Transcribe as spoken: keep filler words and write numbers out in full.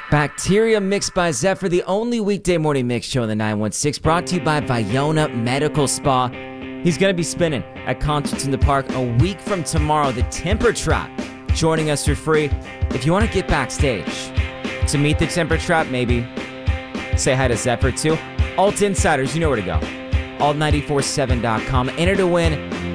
Bacteria mixed by Zephyr, the only weekday morning mix show in the nine one six, brought to you by Viona Medical Spa. He's going to be spinning at Concerts in the Park a week from tomorrow. The Temper Trap joining us for free. If you want to get backstage to meet the Temper Trap, maybe say hi to Zephyr too. Alt Insiders, you know where to go. alt nine four seven dot com. Enter to win